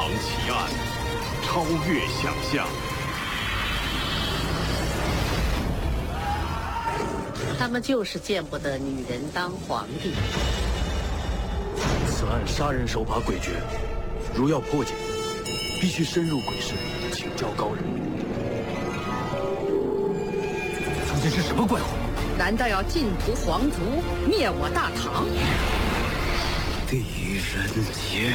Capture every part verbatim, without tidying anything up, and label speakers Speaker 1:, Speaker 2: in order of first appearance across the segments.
Speaker 1: 奇案，超越想象。
Speaker 2: 他们就是见不得女人当皇帝。
Speaker 3: 此案杀人手法诡谲，如要破解，必须深入鬼市，请教高人。
Speaker 4: 究竟是什么怪物？
Speaker 5: 难道要尽屠皇族，灭我大唐？
Speaker 3: 狄仁杰。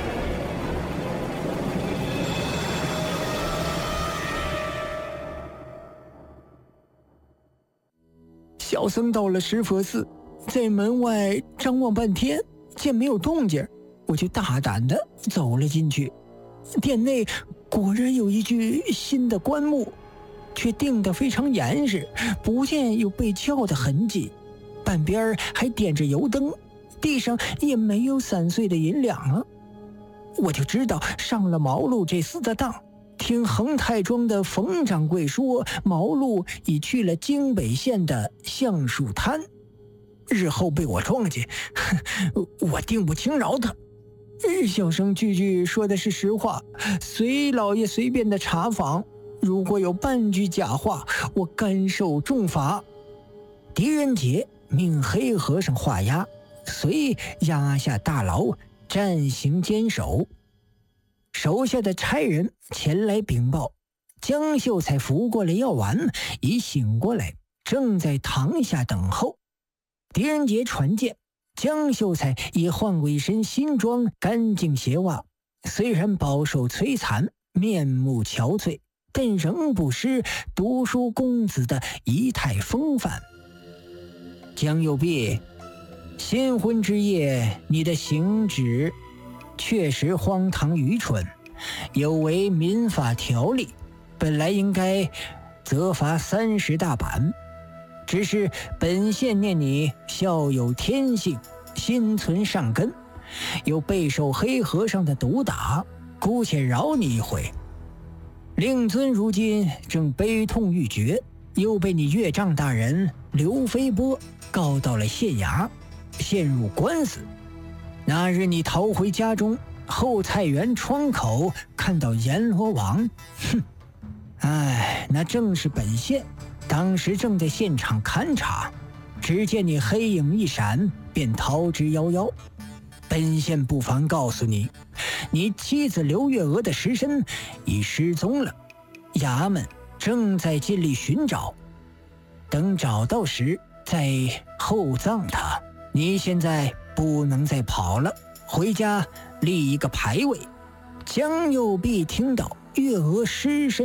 Speaker 6: 小僧到了石佛寺，在门外张望半天，见没有动静，我就大胆地走了进去。殿内果然有一具新的棺木，却钉得非常严实，不见有被撬的痕迹，半边还点着油灯，地上也没有散碎的银两啊。我就知道上了毛路这厮的当。听恒泰庄的冯掌柜说，毛路已去了京北县的橡树滩，日后被我撞见，我定不轻饶他。小生句句说的是实话，随老爷随便的查访，如果有半句假话，我甘受重罚。狄仁杰命黑和尚画押，遂押下大牢，暂行监守。手下的差人前来禀报，江秀才服过了药丸，已醒过来，正在堂下等候。狄仁杰传见，江秀才已换过一身新装，干净鞋袜，虽然饱受摧残，面目憔悴，但仍不失读书公子的仪态风范。江右弼，新婚之夜，你的行止确实荒唐愚蠢，有违民法条例，本来应该责罚三十大板。只是本县念你孝有天性，心存善根，又备受黑和尚的毒打，姑且饶你一回。令尊如今正悲痛欲绝，又被你岳丈大人刘飞波告到了县衙，陷入官司。那日你逃回家中，后菜园窗口看到阎罗王，哼，哎，那正是本县，当时正在现场勘察，只见你黑影一闪，便逃之夭夭。本县不妨告诉你，你妻子刘月娥的尸身已失踪了，衙门正在尽力寻找，等找到时再厚葬她。你现在不能再跑了，回家立一个牌位。江右弼听到月娥尸身